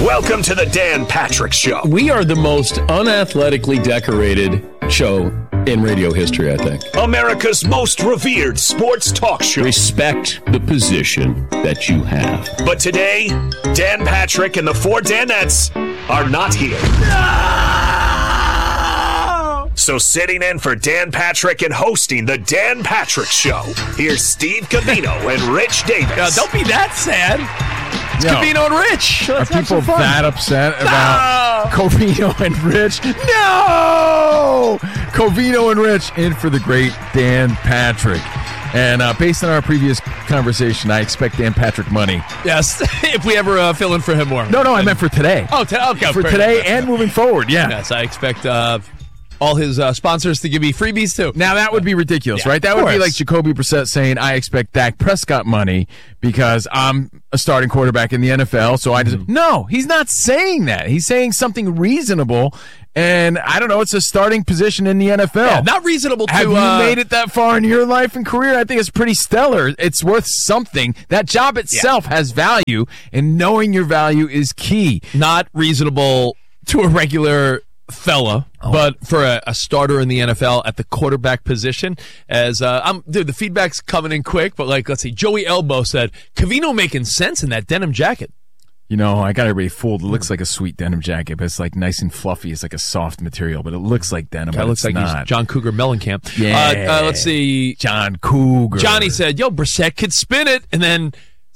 Welcome to the Dan Patrick Show. We are the most unathletically decorated show in radio history, I think. America's most revered sports talk show. Respect the position that you have. But today, Dan Patrick and the four Danettes are not here. No! So sitting in for Dan Patrick and hosting the Dan Patrick Show, here's Steve Covino and Rich Davis. Don't be that sad. It's Covino and Rich. Are people that upset about Covino and Rich? No! Covino and Rich in for the great Dan Patrick. And based on our previous conversation, I expect Dan Patrick money. Yes, if we ever fill in for him more. No, I meant for today. Oh, okay. For today and moving forward, yeah. Yes, I expect all his sponsors to give me freebies, too. Now, that would be ridiculous, right? That would be like Jacoby Brissett saying, I expect Dak Prescott money because I'm a starting quarterback in the NFL, so I just... No, he's not saying that. He's saying something reasonable, and I don't know, it's a starting position in the NFL. Yeah, not reasonable to... Have you made it that far in your life and career? I think it's pretty stellar. It's worth something. That job itself has value, and knowing your value is key. Not reasonable to a regular... fella, but for a starter in the NFL at the quarterback position, as the feedback's coming in quick, but let's see, Joey Elbow said, Covino making sense in that denim jacket. You know, I got everybody fooled. It looks like a sweet denim jacket, but it's like nice and fluffy. It's like a soft material, but it looks like denim. It looks like not. He's John Cougar Mellencamp. Yeah. Let's see. John Cougar. Johnny said, Brissett could spin it, and then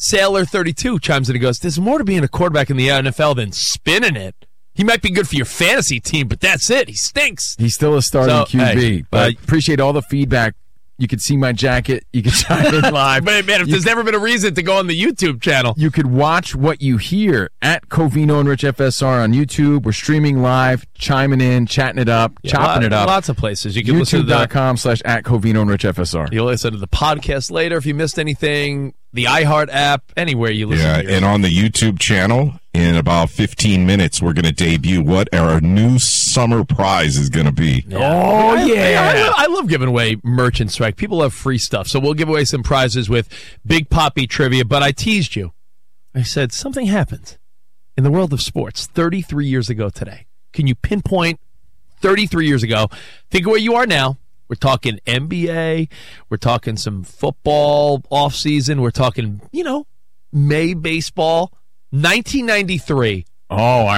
Sailor32 chimes in and goes, there's more to being a quarterback in the NFL than spinning it. He might be good for your fantasy team, but that's it. He stinks. He's still a starting QB. But appreciate all the feedback. You could see my jacket. You could chime in live. But man, if there's never been a reason to go on the YouTube channel. You could watch what you hear at Covino and Rich FSR on YouTube. We're streaming live, chiming in, chatting it up, chopping it up. Lots of places. You can listen to YouTube.com/at Covino and Rich FSR. You'll listen to the podcast later if you missed anything. The iHeart app, anywhere you listen to. Yeah, and on the YouTube channel, in about 15 minutes, we're going to debut what our new summer prize is going to be. Yeah. Oh, yeah. I love giving away merch and swag. People love free stuff, so we'll give away some prizes with Big Poppy trivia, but I teased you. I said, something happened in the world of sports 33 years ago today. Can you pinpoint 33 years ago? Think of where you are now. We're talking NBA. We're talking some football offseason. We're talking, May baseball. 1993. Oh,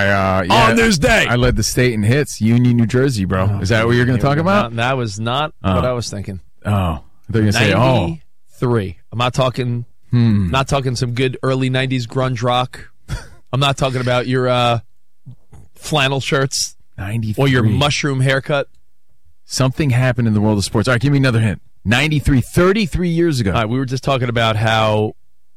on this day. I led the state in hits, Union, New Jersey, bro. Is that what you're going to talk about? That was not what I was thinking. Oh, I thought you were going to say, 93. I'm not talking, not talking some good early 90s grunge rock. I'm not talking about your flannel shirts 93. Or your mushroom haircut. Something happened in the world of sports. All right, give me another hint. 93, 33 years ago. All right, we were just talking about how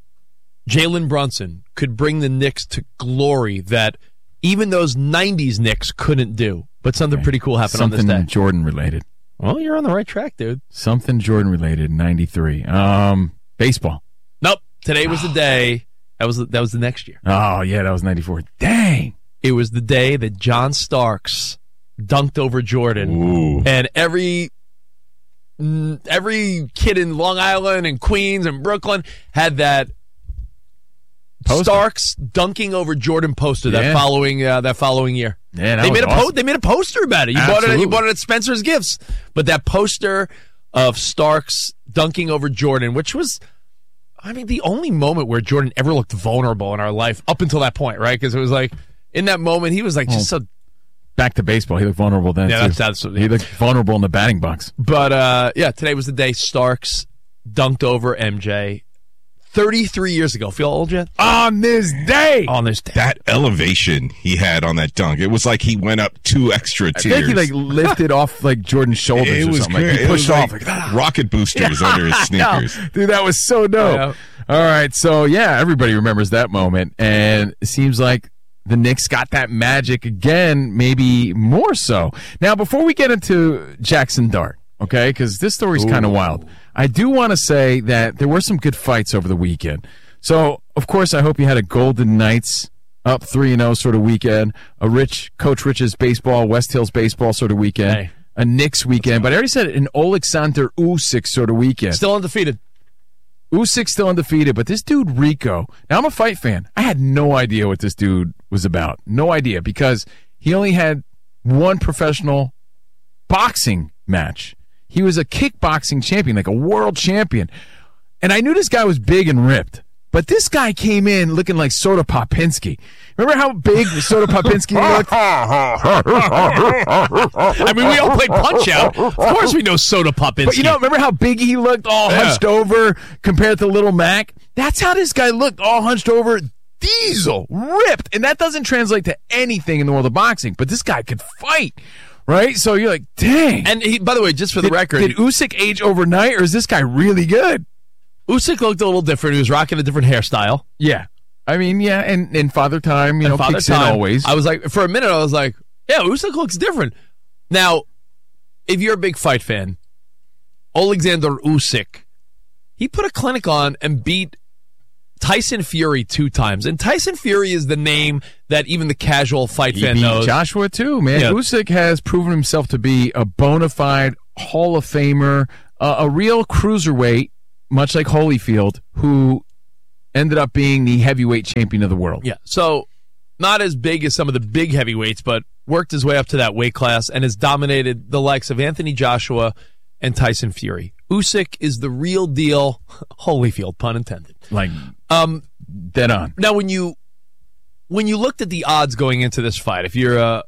Jalen Brunson could bring the Knicks to glory that even those 90s Knicks couldn't do. But something pretty cool happened on this day. Something Jordan-related. Well, you're on the right track, dude. Something Jordan-related, 93. Baseball. Nope. Today was the day. That was the next year. Oh, yeah, that was 94. Dang. It was the day that John Starks dunked over Jordan. Ooh. And every kid in Long Island and Queens and Brooklyn had that poster. Starks dunking over Jordan poster that following year. Yeah, they made a poster about it. You bought it at Spencer's Gifts. But that poster of Starks dunking over Jordan, which was, the only moment where Jordan ever looked vulnerable in our life up until that point, right? Because it was like, in that moment, he was like just so... Back to baseball. He looked vulnerable then, too. That's he looked vulnerable in the batting box. But, today was the day Starks dunked over MJ 33 years ago. Feel old yet? On this day. That elevation he had on that dunk, it was like he went up 2 extra tiers. I think he lifted off Jordan's shoulders it was or something. Like, he pushed off. Rocket boosters under his sneakers. Dude, that was so dope. All right, so, everybody remembers that moment. And it seems like the Knicks got that magic again, maybe more so. Now, before we get into Jackson Dart, okay, because this story's kind of wild, I do want to say that there were some good fights over the weekend. So, of course, I hope you had a Golden Knights up 3-0 sort of weekend, a Coach Rich's baseball, West Hills baseball sort of weekend, a Knicks weekend, but I already said an Oleksandr Usyk sort of weekend. Still undefeated. Usyk's still undefeated, but this dude, Rico, now I'm a fight fan. I had no idea what this dude was about. No idea, because he only had one professional boxing match. He was a kickboxing champion, like a world champion. And I knew this guy was big and ripped. But this guy came in looking like Soda Popinski. Remember how big Soda Popinski looked? I mean, we all played Punch-Out. Of course we know Soda Popinski. But remember how big he looked, all hunched over compared to Little Mac? That's how this guy looked, all hunched over, diesel, ripped. And that doesn't translate to anything in the world of boxing. But this guy could fight, right? So you're like, dang. And by the way, just for the record. Did Usyk age overnight, or is this guy really good? Usyk looked a little different. He was rocking a different hairstyle. Yeah. I mean, yeah, and Father Time, kicks in always. I was like, for a minute, I was like, yeah, Usyk looks different. Now, if you're a big fight fan, Alexander Usyk, he put a clinic on and beat Tyson Fury 2 times. And Tyson Fury is the name that even the casual fight fan knows. Joshua, too, man. Yeah. Usyk has proven himself to be a bona fide Hall of Famer, a real cruiserweight, much like Holyfield, who ended up being the heavyweight champion of the world. Yeah, so not as big as some of the big heavyweights, but worked his way up to that weight class and has dominated the likes of Anthony Joshua and Tyson Fury. Usyk is the real deal. Holyfield, pun intended. Like, dead on. Now, when you looked at the odds going into this fight, if you're a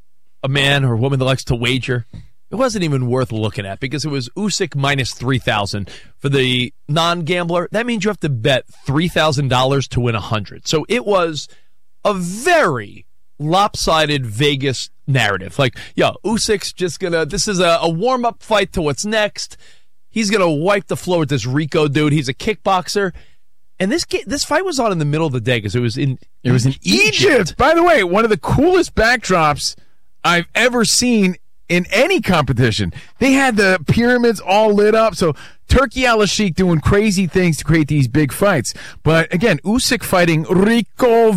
man or a woman that likes to wager, it wasn't even worth looking at because it was Usyk minus 3,000 for the non-gambler. That means you have to bet $3,000 to win 100. So it was a very lopsided Vegas narrative. Like, Usyk's just this is a warm-up fight to what's next. He's gonna wipe the floor with this Rico dude. He's a kickboxer. And this fight was on in the middle of the day because it was in Egypt. By the way, one of the coolest backdrops I've ever seen in any competition. They had the pyramids all lit up. So Turki Al-Sheikh doing crazy things to create these big fights. But again, Usyk fighting Rico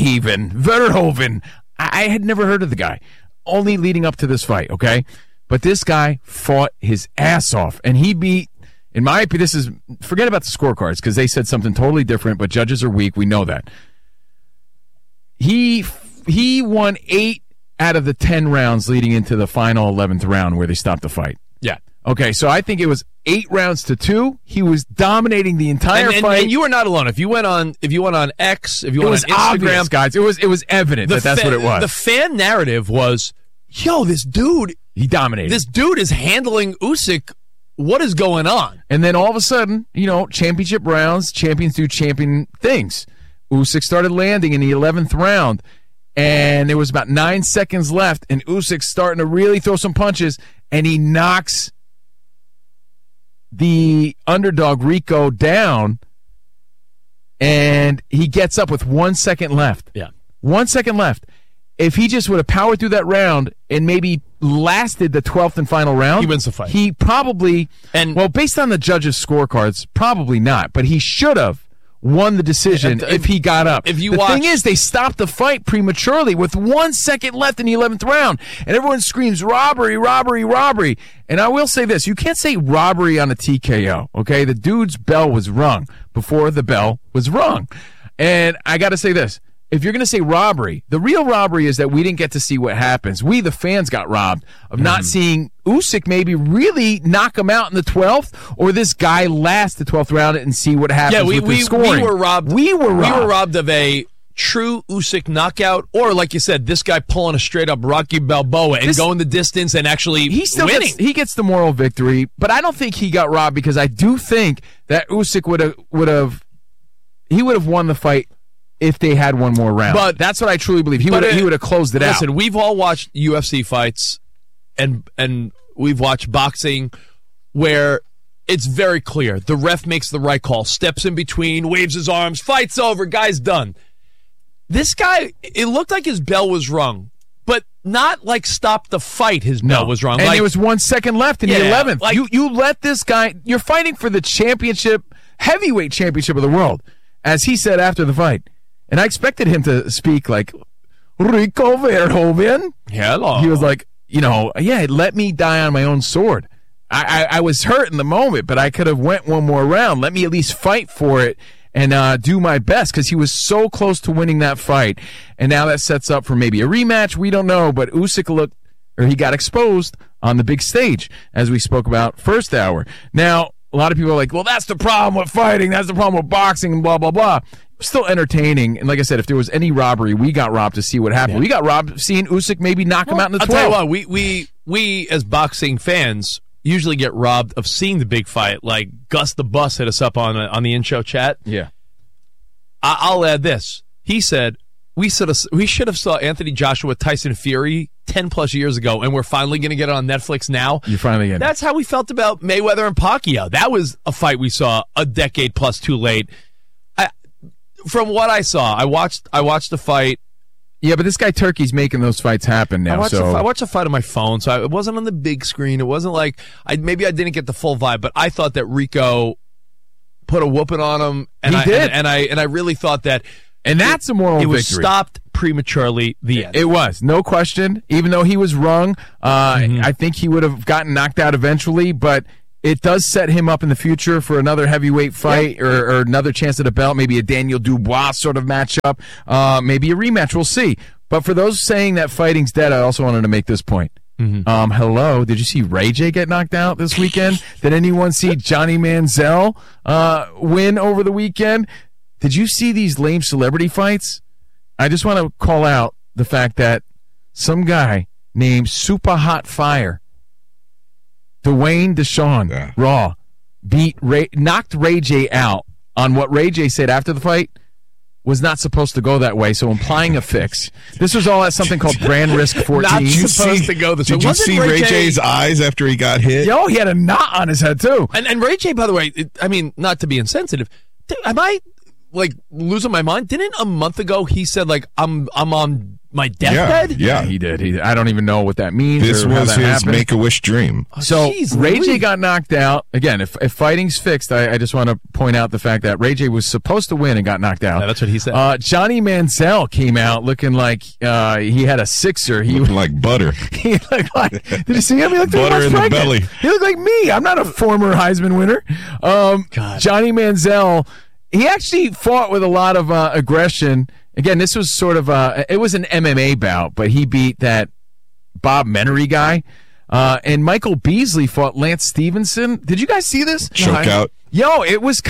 Verhoeven. I had never heard of the guy, only leading up to this fight, okay? But this guy fought his ass off, and he beat, in my opinion, forget about the scorecards, because they said something totally different, but judges are weak. We know that. He won 8 out of the 10 rounds leading into the final 11th round where they stopped the fight. Yeah. Okay, so I think it was 8 rounds to 2. He was dominating the entire fight. And you were not alone. If you went on X, if you went on Instagram, obvious, guys. It was evident that's what it was. The fan narrative was, this dude, he dominated. This dude is handling Usyk. What is going on? And then all of a sudden, championship rounds, champions do champion things. Usyk started landing in the 11th round. And there was about 9 seconds left, and Usyk's starting to really throw some punches, and he knocks the underdog Rico down, and he gets up with 1 second left. Yeah. 1 second left. If he just would have powered through that round and maybe lasted the 12th and final round, he wins the fight. He probably, based on the judges' scorecards, probably not, but he should have won the decision if he got up. The thing is, they stopped the fight prematurely with 1 second left in the 11th round, and everyone screams, robbery, robbery, robbery. And I will say this, you can't say robbery on a TKO, okay? The dude's bell was rung before the bell was rung. And I got to say this, if you're going to say robbery, the real robbery is that we didn't get to see what happens. We, the fans, got robbed of not seeing Usyk maybe really knock him out in the 12th, or this guy last the 12th round and see what happens with the scoring. We were robbed. We were robbed of a true Usyk knockout, or like you said, this guy pulling a straight-up Rocky Balboa and going the distance and actually winning. He gets the moral victory, but I don't think he got robbed because I do think that Usyk would have won the fight if they had one more round. But that's what I truly believe. He would have closed it out. Listen, we've all watched UFC fights and we've watched boxing where it's very clear. The ref makes the right call, steps in between, waves his arms, fight's over, guy's done. This guy, it looked like his bell was rung, but not like stop the fight his bell was rung. And there was 1 second left in the 11th. You let this guy, you're fighting for the heavyweight championship of the world, as he said after the fight. And I expected him to speak like, Rico Verhoeven. Hello. He was like, let me die on my own sword. I was hurt in the moment, but I could have went one more round. Let me at least fight for it and do my best, because he was so close to winning that fight. And now that sets up for maybe a rematch. We don't know, but Usyk he got exposed on the big stage, as we spoke about first hour. Now, a lot of people are like, well, that's the problem with fighting. That's the problem with boxing and blah, blah, blah. Still entertaining. And like I said, if there was any robbery, we got robbed to see what happened. Yeah. We got robbed seeing Usyk maybe knock him out in the 12th. I'll tell you what, we as boxing fans usually get robbed of seeing the big fight. Like Gus the Bus hit us up on the in-show chat. Yeah. I'll add this. He said, we should have saw Anthony Joshua Tyson Fury 10 plus years ago, and we're finally going to get it on Netflix now. You're finally getting it. That's how we felt about Mayweather and Pacquiao. That was a fight we saw a decade plus too late. From what I saw, I watched the fight. Yeah, but this guy Turkey's making those fights happen now. I watched the fight on my phone, so it wasn't on the big screen. It wasn't like maybe I didn't get the full vibe, but I thought that Rico put a whooping on him, and he did, and I really thought that, and that's a moral victory. It was stopped prematurely. The end. It was, no question. Even though he was wrong, I think he would have gotten knocked out eventually, but it does set him up in the future for another heavyweight fight or another chance at a belt, maybe a Daniel Dubois sort of matchup, maybe a rematch. We'll see. But for those saying that fighting's dead, I also wanted to make this point. Hello, did you see Ray J get knocked out this weekend? Did anyone see Johnny Manziel win over the weekend? Did you see these lame celebrity fights? I just want to call out the fact that some guy named Super Hot Fire, Dwayne Deshawn, Raw, knocked Ray J out on what Ray J said after the fight was not supposed to go that way, so implying a fix. This was all at something called Grand Risk 14. Not supposed to go this way. Did you see Ray J's eyes after he got hit? Yo, he had a knot on his head, too. And Ray J, by the way, not to be insensitive, am I losing my mind? Didn't a month ago he said I'm on my deathbed? Yeah, he did. I don't even know what that means. This was his Make-A-Wish dream. So Ray J got knocked out. Again, if fighting's fixed, I just want to point out the fact that Ray J was supposed to win and got knocked out. Yeah, that's what he said. Johnny Manziel came out looking like he had a sixer. He looked like butter. He looked like. Did you see him? He looked butter in the belly. He looked like me. I'm not a former Heisman winner. Johnny Manziel. He actually fought with a lot of aggression. Again, this was sort of it was an MMA bout, but he beat that Bob Menery guy. And Michael Beasley fought Lance Stevenson. Did you guys see this? Choke out. Yo, it was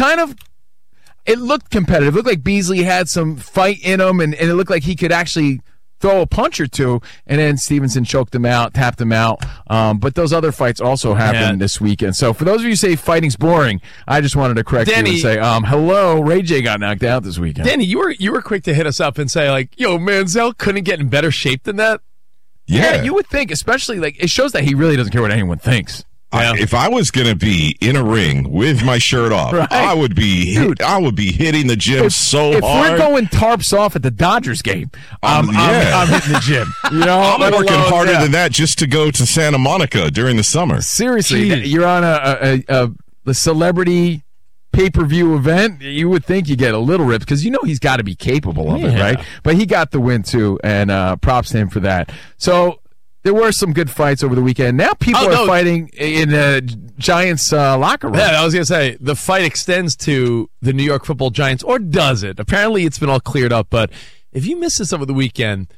it looked competitive. It looked like Beasley had some fight in him, and it looked like he could actually throw a punch or two, and then Stevenson choked him out, tapped him out. But those other fights also happened this weekend. So for those of you who say fighting's boring, I just wanted to correct you and say, hello, Ray J got knocked out this weekend. Danny, you were quick to hit us up and say, yo, Manziel couldn't get in better shape than that? Yeah, you would think, especially, it shows that he really doesn't care what anyone thinks. If I was going to be in a ring with my shirt off, right. I would be hitting the gym so hard. If we're going tarps off at the Dodgers game, I'm hitting the gym. I'm working harder than that just to go to Santa Monica during the summer. Seriously, you're on a celebrity pay-per-view event. You would think you get a little ripped because he's got to be capable of it, right? But he got the win too, and props to him for that. So. There were some good fights over the weekend. Now people are fighting in the Giants locker room. Yeah, I was going to say, the fight extends to the New York Football Giants, or does it? Apparently it's been all cleared up, but if you missed this over the weekend,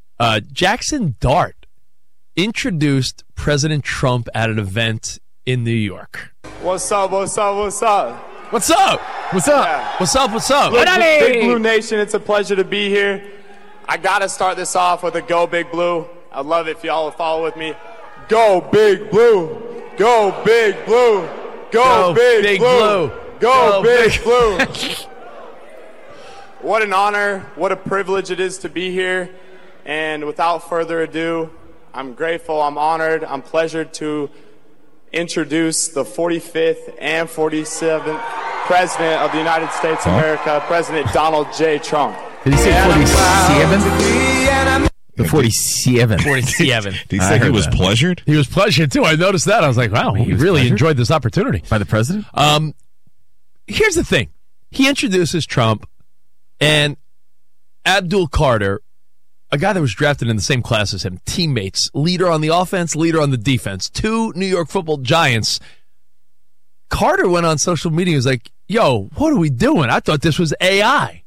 Jackson Dart introduced President Trump at an event in New York. What's up, what's up, what's up? What's up? What's up? Yeah. What's up, what's up? Look, Big Blue Nation, it's a pleasure to be here. I got to start this off with a Go Big Blue. I'd love it if y'all would follow with me. Go Big Blue. Go Big Blue. Go Big Blue. Go Big Blue. What an honor, what a privilege it is to be here. And without further ado, I'm grateful, I'm honored, I'm pleasured to introduce the 45th and 47th President of the United States of America, President Donald J. Trump. Did he say 47? The 47. 47. Did he say he was pleasured? He was pleasured, too. I noticed that. I was like, wow, he really enjoyed this opportunity. By the president? Here's the thing. He introduces Trump, and Abdul Carter, a guy that was drafted in the same class as him, teammates, leader on the offense, leader on the defense, 2 New York Football Giants. Carter went on social media and was like, yo, what are we doing? I thought this was AI.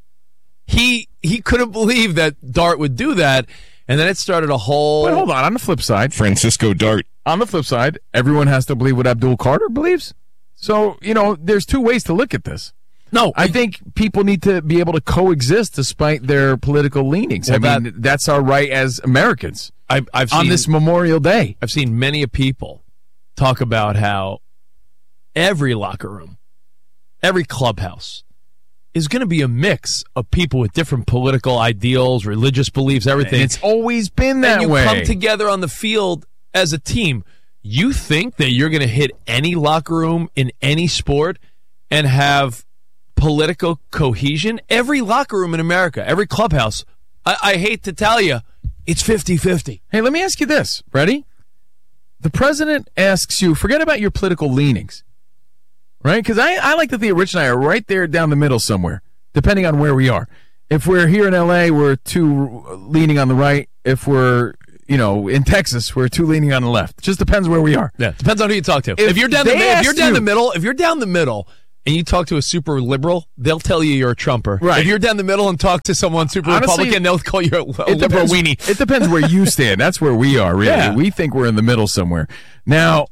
He couldn't believe that Dart would do that, and then it started a whole... But hold on the flip side. Francisco Dart. On the flip side, everyone has to believe what Abdul Carter believes. So, there's 2 ways to look at this. No, I think people need to be able to coexist despite their political leanings. Well, that's our right as Americans. I've seen, on this Memorial Day. I've seen many people talk about how every locker room, every clubhouse is going to be a mix of people with different political ideals, religious beliefs, everything. And it's always been that way. And you come together on the field as a team. You think that you're going to hit any locker room in any sport and have political cohesion? Every locker room in America, every clubhouse, I hate to tell you, it's 50-50. Hey, let me ask you this. Ready? The president asks you, forget about your political leanings, right? Because I like to think Rich and I are right there down the middle somewhere, depending on where we are. If we're here in L.A., we're 2 leaning on the right. If we're in Texas, we're 2 leaning on the left. Just depends where we are. Yeah, depends on who you talk to. If you're down the middle, and you talk to a super liberal, they'll tell you you're a Trumper. Right. If you're down the middle and talk to someone super Republican, they'll call you a liberal weenie. It depends where you stand. That's where we are, really. Yeah. We think we're in the middle somewhere. Now,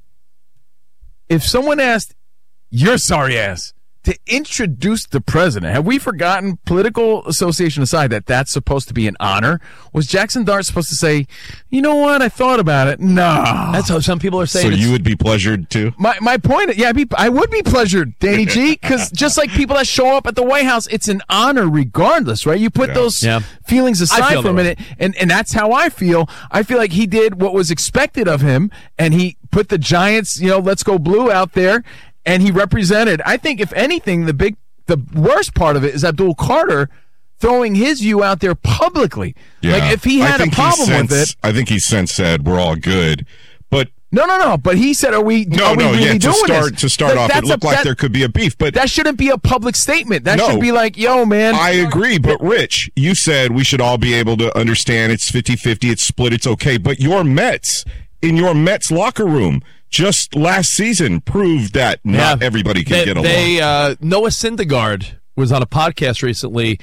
if someone asked your sorry ass to introduce the president, have we forgotten, political association aside, that that's supposed to be an honor? Was Jackson Dart supposed to say, you know what, I thought about it? No. That's how some people are saying. So you would be pleasured too? My point, I would be pleasured, Danny G, because just like people that show up at the White House, it's an honor regardless, right? You put those feelings aside for a minute, and that's how I feel. I feel like he did what was expected of him, and he put the Giants, let's go blue out there, and he represented. I think, if anything, the worst part of it is Abdul Carter throwing his view out there publicly. Yeah. Like, if he had a problem with it, I think he since said we're all good. But no. But he said, "Are we really doing this?" To start off, it looked like there could be a beef, but that shouldn't be a public statement. That should be like, "Yo, man." I agree, but Rich, you said we should all be able to understand it's 50-50, it's split, it's okay. But your Mets, in your Mets locker room, just last season proved that not everybody can get along. Noah Syndergaard was on a podcast recently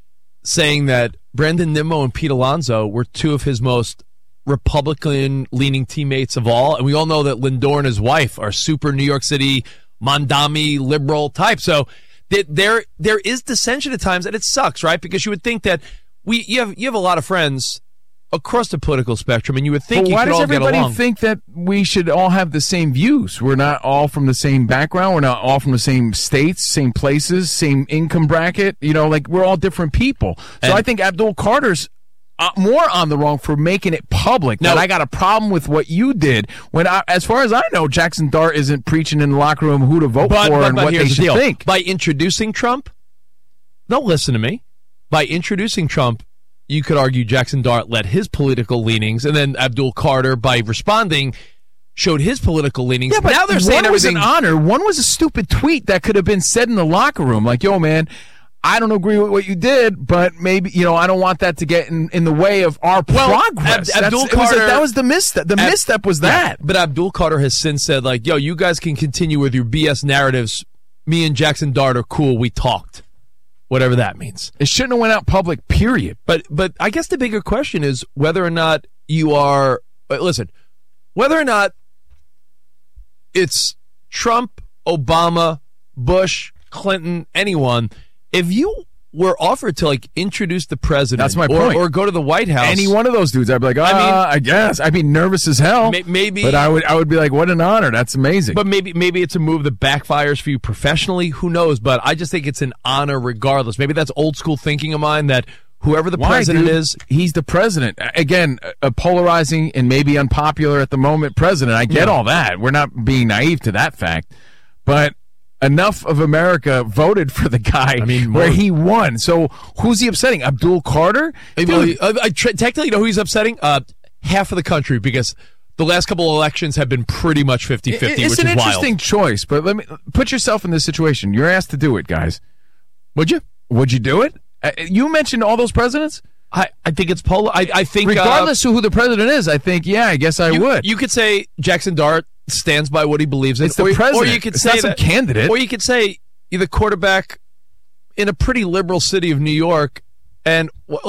saying that Brandon Nimmo and Pete Alonso were 2 of his most Republican-leaning teammates of all, and we all know that Lindor and his wife are super New York City, Mondami, liberal type. So there is dissension at times, and it sucks, right? Because you would think that you have a lot of friends across the political spectrum, and you would think you could all get along. Why does everybody think that we should all have the same views? We're not all from the same background. We're not all from the same states, same places, same income bracket. We're all different people. So I think Abdul Carter's more on the wrong for making it public. Now, I got a problem with what you did. As far as I know, Jackson Dart isn't preaching in the locker room who to vote for and what they should think. By introducing Trump, don't listen to me. By introducing Trump, you could argue Jackson Dart led his political leanings, and then Abdul Carter, by responding, showed his political leanings. Yeah, but now they're saying one was everything. An honor. One was a stupid tweet that could have been said in the locker room, like, "Yo, man, I don't agree with what you did, but maybe I don't want that to get in the way of our progress." Abdul Carter, that was the misstep. The misstep was that. Yeah, but Abdul Carter has since said, like, "Yo, you guys can continue with your BS narratives. Me and Jackson Dart are cool. We talked." Whatever that means. It shouldn't have went out public, period. But I guess the bigger question is whether or not you are, whether or not it's Trump, Obama, Bush, Clinton, anyone, if you were offered to introduce the president, that's my point, or go to the White House, any one of those dudes, I'd be like, I guess I'd be nervous as hell. Maybe, but I would be like, what an honor, that's amazing. But maybe it's a move that backfires for you professionally. Who knows? But I just think it's an honor regardless. Maybe that's old school thinking of mine that whoever the president is, he's the president. Again, a polarizing and maybe unpopular at the moment president. I get all that. We're not being naive to that fact, but enough of America voted for the guy where he won. So who's he upsetting? Abdul Carter? Technically, you know who he's upsetting? Half of the country, because the last couple of elections have been pretty much 50-50, which is wild. It's an interesting choice, but let me put yourself in this situation. You're asked to do it, guys. Would you? Would you do it? You mentioned all those presidents. I think it's polar. I think regardless of who the president is, I think, I guess I would. You could say Jackson Dart stands by what he believes in. It's the president. Or you could say some candidate. Or you could say you're the quarterback in a pretty liberal city of New York, and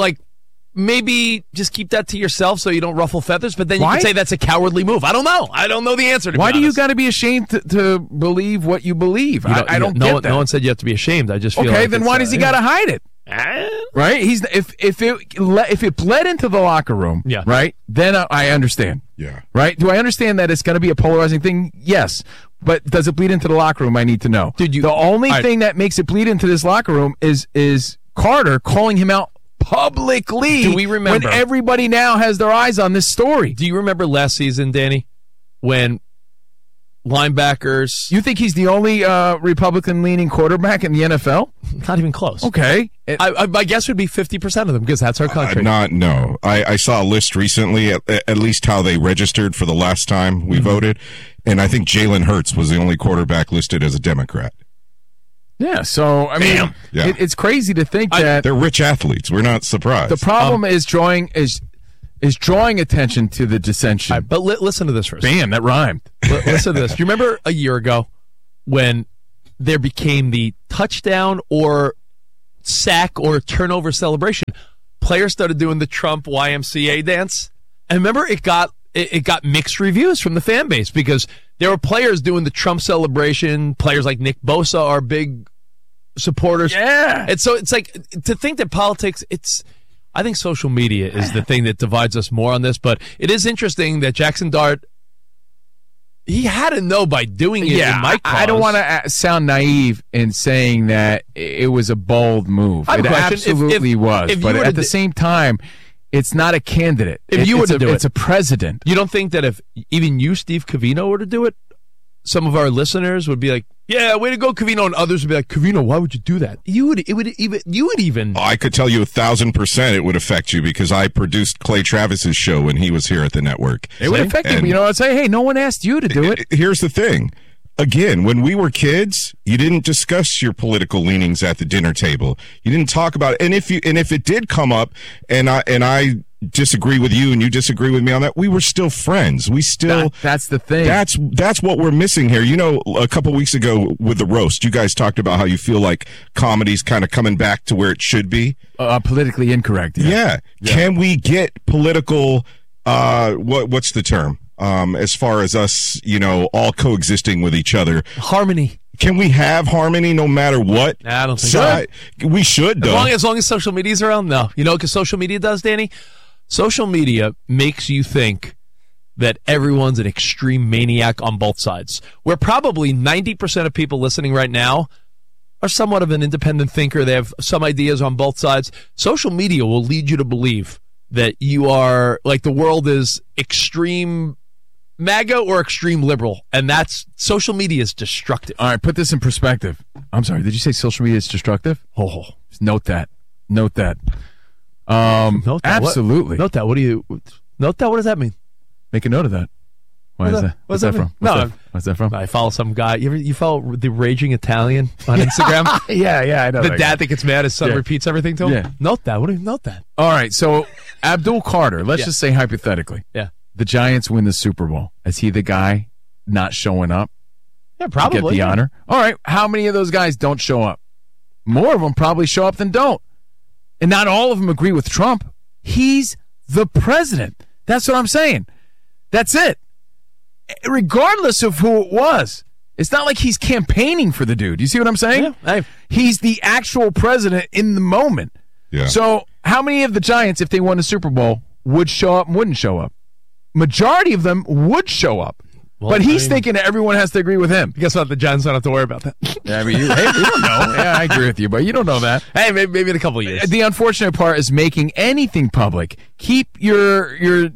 maybe just keep that to yourself so you don't ruffle feathers. But then you could say that's a cowardly move. I don't know. I don't know the answer to. Why do you got to be ashamed to believe what you believe? I don't get that. No one said you have to be ashamed. I just feel okay. Like then why does he got to hide it? Right? If it bled into the locker room, right? Then I understand. Yeah. Right? Do I understand that it's going to be a polarizing thing? Yes. But does it bleed into the locker room? I need to know. Dude, the only thing that makes it bleed into this locker room is Carter calling him out publicly. Do we remember when everybody now has their eyes on this story? Do you remember last season, Danny, when linebackers? You think he's the only Republican-leaning quarterback in the NFL? Not even close. Okay. My guess would be 50% of them because that's our country. No. I saw a list recently, at least how they registered for the last time we voted, and I think Jalen Hurts was the only quarterback listed as a Democrat. Yeah, so, I mean, it's crazy to think that... They're rich athletes. We're not surprised. The problem is drawing attention to the dissension. But listen to this first. Bam, that rhymed. Listen to this. Do you remember a year ago when there became the touchdown or sack or turnover celebration? Players started doing the Trump YMCA dance. And remember, it got mixed reviews from the fan base because there were players doing the Trump celebration. Players like Nick Bosa are big supporters. Yeah. And so it's like to think that politics, I think social media is the thing that divides us more on this, but it is interesting that Jackson Dart, he had to know by doing it in my cause. I don't want to sound naive in saying that it was a bold move. It absolutely was. But at the same time, it's not a candidate. It's a president. You don't think that if even you, Steve Covino, were to do it, some of our listeners would be like, "Yeah, way to go, Covino," and others would be like, "Covino, why would you do that?" You would even. I could tell you 1,000% it would affect you because I produced Clay Travis's show when he was here at the network. It would affect you. You know, I'd say, "Hey, no one asked you to do it." Here's the thing. Again, when we were kids, you didn't discuss your political leanings at the dinner table. You didn't talk about it. And if it did come up and I disagree with you and you disagree with me on that, we were still friends. We still that's the thing. That's what we're missing here. You know, a couple weeks ago with the roast, you guys talked about how you feel like comedy's kind of coming back to where it should be. Politically incorrect. Yeah. Can we get political what's the term? As far as us, you know, all coexisting with each other. Harmony. Can we have harmony no matter what? I don't think so. We should, though. As long as social media's around, no. You know, because social media does, Danny? Social media makes you think that everyone's an extreme maniac on both sides. Where probably 90% of people listening right now are somewhat of an independent thinker. They have some ideas on both sides. Social media will lead you to believe that you are, like, the world is extreme MAGA or extreme liberal, and that's social media is destructive. All right, put this in perspective. I'm sorry, did you say social media is destructive? Oh, just note that. Note that. Absolutely. Note that. What does that mean? Make a note of that. Why is that? What's that from? What's that from? I follow some guy. You follow the Raging Italian on Instagram? Yeah, I know. The dad that gets mad, his son repeats everything to him? Yeah. Note that. What do you note that? All right, so Abdul Carter, let's just say hypothetically. Yeah. The Giants win the Super Bowl. Is he the guy not showing up? Yeah, probably. To get the honor? All right, how many of those guys don't show up? More of them probably show up than don't. And not all of them agree with Trump. He's the president. That's what I'm saying. That's it. Regardless of who it was. It's not like he's campaigning for the dude. You see what I'm saying? Yeah, he's the actual president in the moment. Yeah. So how many of the Giants, if they won the Super Bowl, would show up and wouldn't show up? Majority of them would show up. Well, but he's thinking that everyone has to agree with him. Guess what? The Giants don't have to worry about that. Yeah, I mean, you don't know. Yeah, I agree with you, but you don't know that. Hey, maybe in a couple of years. The unfortunate part is making anything public. Keep your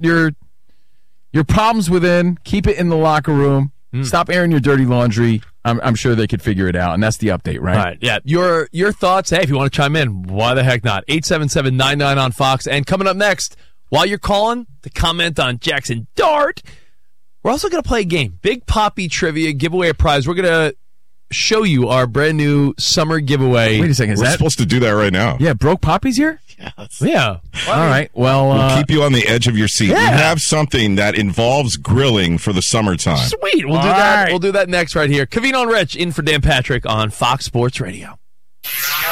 problems within. Keep it in the locker room. Stop airing your dirty laundry. I'm sure they could figure it out, and that's the update, right? All right, yeah. Your thoughts, hey, if you want to chime in, why the heck not? 877-99 on Fox. And coming up next, while you're calling to comment on Jackson Dart, we're also going to play a game. Big Poppy Trivia, give away a prize. We're going to show you our brand new summer giveaway. Wait a second. We're supposed to do that right now. Yeah, Broke Poppy's here? Yeah. All right. Well, we'll keep you on the edge of your seat. Yeah. We have something that involves grilling for the summertime. Sweet. We'll do that. We'll do that next right here. Covino and Rich in for Dan Patrick on Fox Sports Radio.